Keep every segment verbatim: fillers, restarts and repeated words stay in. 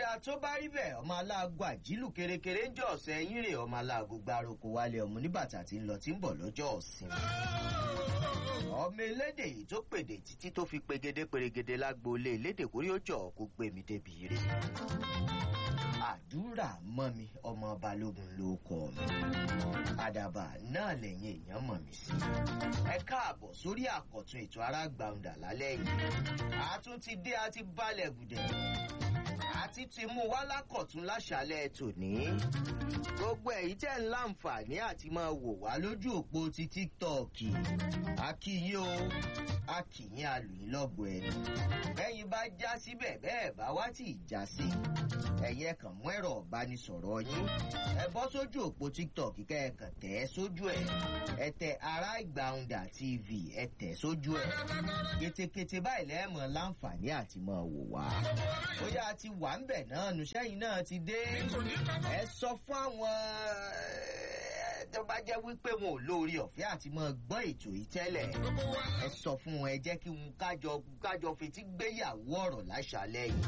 ọ̀dà tó bá rí bẹ́ẹ̀ ọmọ aláàgọ́ àjílù kérékéré ń jọ ọ̀sẹ̀ ẹ̀yìn rè ọmọ aláàgọ́ gbárùkù wálé ọmọ oníbàtà tí ń lọ tí ń bọ̀ lọ́jọ́ ọ̀sìn. ọmọ elédè yìí tó pèdè títí tó fi pegede perégedé lágboolé elédè kórí ó jọ kó gbé mi débi rè. àdúrà mọ́ mi ọmọ balógun ló kọ́ mi. àdàbà náà lẹ́yìn èèyàn mọ̀ mí sí. ẹ káàbọ̀ sórí àkọ̀tun ètò Arágbàǹdà lálẹ́ yìí. àtún ti dé àti balẹ̀ gùdẹ̀. àti ti mú wá lákọ̀tún láṣálẹ̀ tòní. gbogbo èyí tẹ́ ń láǹfààní àti máa wò wá lójú òpó ti TikTok. a kí yín o a kí yín alùyín lọ́gbọ̀ ẹni. bẹ́yìn bá já síbẹ̀ bẹ́ẹ̀ bá wá tí ì já sí. ẹ̀yẹ kàn mú ẹ̀rọ ìbánisọ̀rọ̀ yín. ẹ bọ́ sójú òpó TikTok kẹ́ ẹ kàn tẹ̀ ẹ́ sójú ẹ̀. ẹ tẹ Arágbàǹdà T V ẹ tẹ̀ sójú ẹ̀. kétékété báyìí lẹ́ẹ̀mọ̀ láǹfààní àti máa wò wá. ó yá ti wà ń bẹ̀ náà nùṣẹ́yìn náà ti dé. ẹ sọ fún àwọn tó bá jẹ́ wípé wọn ò lórí ọ̀fẹ́ àti máa gbọ́ ètò yìí tẹ́lẹ̀. ẹ sọ fún wọn ẹ jẹ́ kí wọn kájọ kájọ fetí gbéyàwó ọ̀rọ̀ láṣálẹ́ yìí.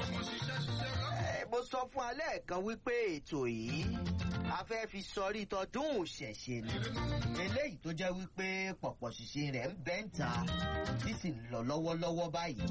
mo sọ fún alẹ́ kan wípé ètò yìí a fẹ́ fi sọrí tọdún òṣẹ̀ṣe ni. eléyìí tó jẹ́ wípé pọ̀pọ̀ ṣìṣe rẹ̀ ń bẹ́ ń ta tí sì ń lọ lọ́wọ́lọ́wọ́ báyìí.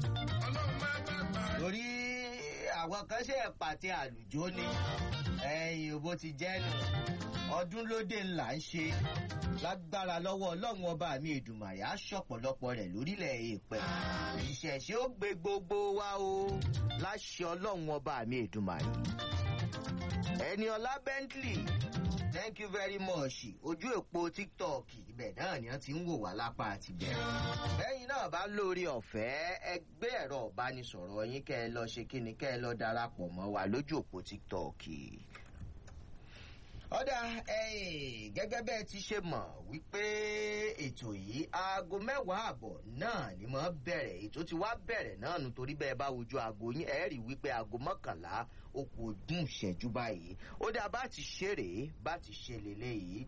torí àwọn kan ṣe pàtẹ àlùjọ ni ẹ̀yìn òbó ti jẹ́ nù. ọdún lóde ńlá ń ṣe lágbára lọ́wọ́ ọlọ́run ọba mi Èdùmàrè á ṣọ̀pọ̀lọpọ̀ rẹ̀ lórílẹ̀ èèpẹ̀. ìṣẹ̀ṣe ó gbé gbogbo wa o láṣẹ ọlọ́run ọba mi Èdùmàrè. Ẹniọlá Bentley thank you very much. ojú èpo TikTok ibẹ̀ náà ni wọ́n ti ń wò wá lápá àti bẹ̀rẹ̀. lẹ́yìn náà bá lórí ọ̀fẹ́ ẹ gbé ẹ̀rọ ìbánisọ̀rọ̀ yín kẹ́ ẹ lọ ṣe kíni kẹ́ ẹ lọ darapọ̀ mọ́ wa lójú òpó TikTok. ọ̀dà gẹ́gẹ́ bẹ́ẹ̀ ti ṣe mọ̀ wípé ètò yìí aago mẹ́wàá àbọ̀ náà ni mo bẹ̀rẹ̀ ètò ti wá bẹ̀rẹ̀ náà nítorí bẹ́ẹ̀ bá wojú aago yín ẹ̀ rí wípé aago mọ́kànlá ó kù ogún ìṣẹ́jú báyìí. ó dá bá ti ṣe rèé bá ti ṣe lélẹ́yìí.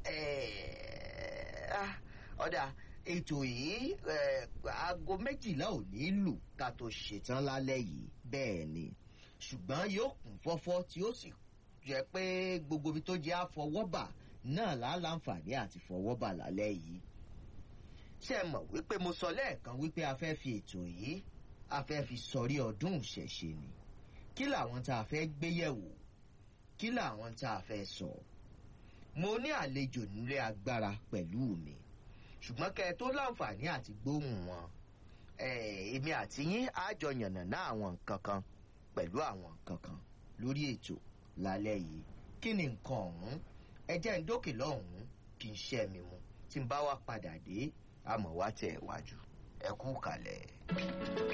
ọ̀dà ètò yìí aago méjìlá ò ní lù ká tó ṣetán lálẹ́ yìí bẹ́ẹ̀ ni ṣùgbọ́n yóò kún fọ́fọ́ tí ó sì jẹ́ pé gbogbo ibi tó jẹ́ àfọwọ́bà náà láǹfààní àti fọwọ́bà lálẹ́ yìí. ṣé ẹ mọ̀ wípé mo sọ lẹ́ẹ̀kan wípé a fẹ́ fi ètò yìí a fẹ́ fi sọrí ọdún ìṣẹ̀ṣe ni. kí làwọn tá a fẹ́ gbé yẹ̀wò kí làwọn tá a fẹ́ sọ. mo ní àlejò nílé agbára pẹ̀lú mi ṣùgbọ́n kẹ́ ẹ tó láǹfààní àti gbóhùn wọn èmi àti yín á jọ yànnàná àwọn nǹkan kan pẹ̀lú àwọn nǹkan kan lórí ètò lálẹ́ yìí. kí ni nǹkan ọ̀hún ẹ jẹ́ ń dókè lọ́hùn-ún kì í ṣẹ́ mi mu tí ń bá wá padà dé àmọ́ wá tẹ̀ wájú ẹ kú kalẹ̀.